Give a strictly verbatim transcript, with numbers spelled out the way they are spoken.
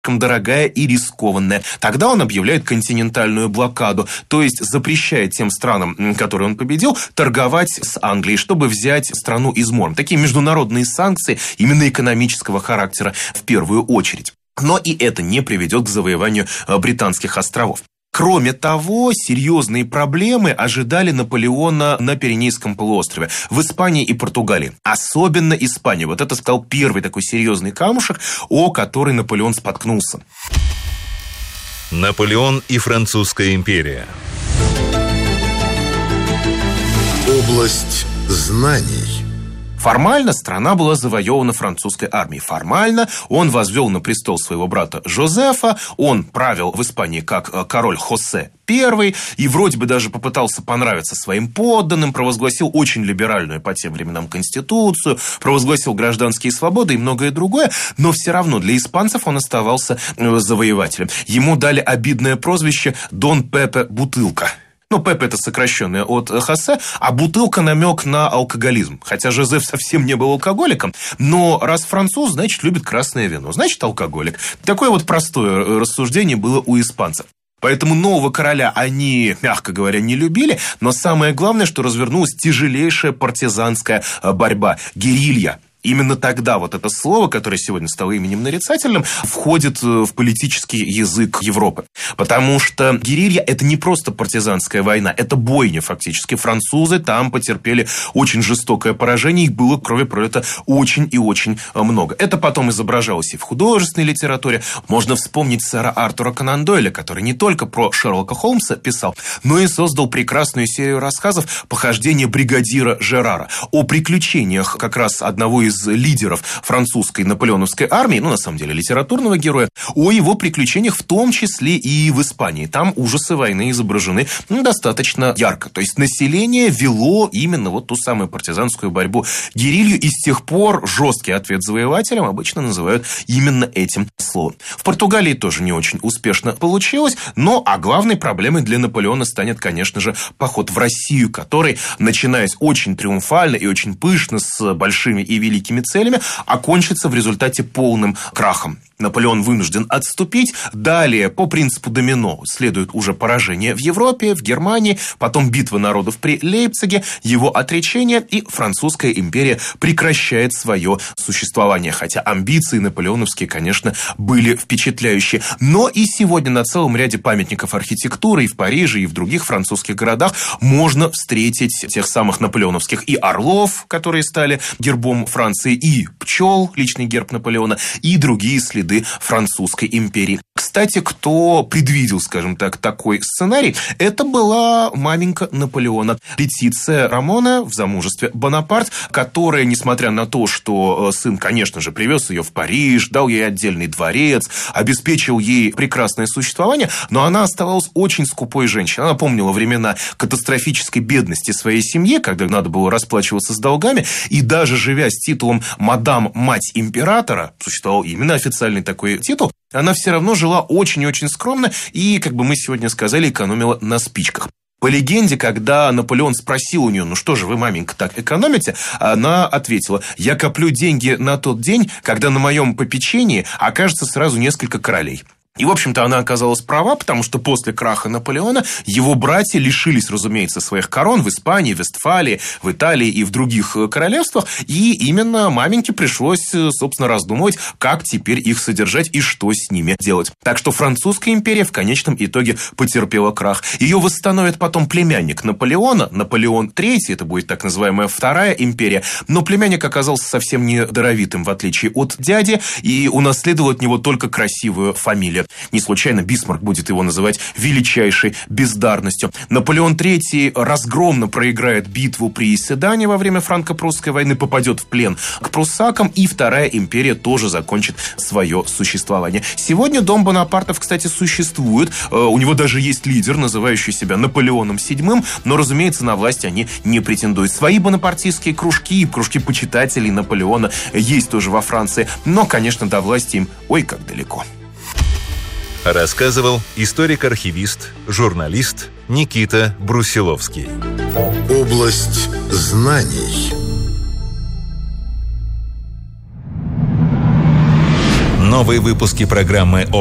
дорогая и рискованная. Тогда он объявляет континентальную блокаду, то есть запрещает тем странам, которые он победил, торговать с Англией, чтобы взять страну измором. Такие международные санкции именно экономического характера в первую очередь. Но и это не приведет к завоеванию британских островов. Кроме того, серьезные проблемы ожидали Наполеона на Пиренейском полуострове, в Испании и Португалии. Особенно Испания. Вот это стал первый такой серьезный камушек, о который Наполеон споткнулся. Наполеон и Французская империя. Область знаний. Формально страна была завоевана французской армией. Формально он возвел на престол своего брата Жозефа, он правил в Испании как король Хосе Первый, и вроде бы даже попытался понравиться своим подданным, провозгласил очень либеральную по тем временам конституцию, провозгласил гражданские свободы и многое другое, но все равно для испанцев он оставался завоевателем. Ему дали обидное прозвище «Дон Пепе Бутылка». Ну, Пепе – это сокращенное от Хосе, а бутылка – намек на алкоголизм. Хотя Жозеф совсем не был алкоголиком, но раз француз, значит, любит красное вино, значит, алкоголик. Такое вот простое рассуждение было у испанцев. Поэтому нового короля они, мягко говоря, не любили, но самое главное, что развернулась тяжелейшая партизанская борьба, герилья. Именно тогда вот это слово, которое сегодня стало именем нарицательным, входит в политический язык Европы. Потому что герилья – это не просто партизанская война, это бойня фактически. Французы там потерпели очень жестокое поражение, их было крови пролито очень и очень много. Это потом изображалось и в художественной литературе. Можно вспомнить сэра Артура Конан Дойля, который не только про Шерлока Холмса писал, но и создал прекрасную серию рассказов «Похождения бригадира Жерара» о приключениях как раз одного из из лидеров французской наполеоновской армии, ну, на самом деле, литературного героя, о его приключениях, в том числе и в Испании. Там ужасы войны изображены ну, достаточно ярко. То есть население вело именно вот ту самую партизанскую борьбу, герилью, и с тех пор жесткий ответ завоевателям обычно называют именно этим словом. В Португалии тоже не очень успешно получилось, но а главной проблемой для Наполеона станет, конечно же, поход в Россию, который, начинаясь очень триумфально и очень пышно, с большими и великими целями, окончится в результате полным крахом. Наполеон вынужден отступить. Далее, по принципу домино, следует уже поражение в Европе, в Германии, потом битва народов при Лейпциге, его отречение, и Французская империя прекращает свое существование. Хотя амбиции наполеоновские, конечно, были впечатляющие. Но и сегодня на целом ряде памятников архитектуры и в Париже, и в других французских городах можно встретить тех самых наполеоновских и орлов, которые стали гербом Франции, и пчел, личный герб Наполеона, и другие следы Французской империи. Кстати, кто предвидел, скажем так, такой сценарий, это была маменька Наполеона, Летиция Рамона, в замужестве Бонапарт, которая, несмотря на то, что сын, конечно же, привез ее в Париж, дал ей отдельный дворец, обеспечил ей прекрасное существование, но она оставалась очень скупой женщиной. Она помнила времена катастрофической бедности своей семьи, когда надо было расплачиваться с долгами, и даже живя с титулом «мадам, мать императора», существовал именно официальный такой титул, она все равно жила очень-очень скромно и, как бы мы сегодня сказали, экономила на спичках. По легенде, когда Наполеон спросил у нее, ну что же вы, маменька, так экономите, она ответила: я коплю деньги на тот день, когда на моем попечении окажется сразу несколько королей. И, в общем-то, она оказалась права, потому что после краха Наполеона его братья лишились, разумеется, своих корон в Испании, в Вестфалии, в Италии и в других королевствах. И именно маменьке пришлось, собственно, раздумывать, как теперь их содержать и что с ними делать. Так что Французская империя в конечном итоге потерпела крах. Ее восстановит потом племянник Наполеона, Наполеон Третий, это будет так называемая Вторая империя. Но племянник оказался совсем не даровитым, в отличие от дяди, и унаследовал от него только красивую фамилию. Не случайно Бисмарк будет его называть величайшей бездарностью. Наполеон Третий разгромно проиграет битву при Седане во время франко-прусской войны, попадет в плен к пруссакам, и Вторая империя тоже закончит свое существование. Сегодня дом Бонапартов, кстати, существует. У него даже есть лидер, называющий себя Наполеоном Седьмым, но, разумеется, на власть они не претендуют. Свои бонапартийские кружки, кружки почитателей Наполеона есть тоже во Франции, но, конечно, до власти им ой как далеко. Рассказывал историк-архивист, журналист Никита Брусиловский. Область знаний. Новые выпуски программы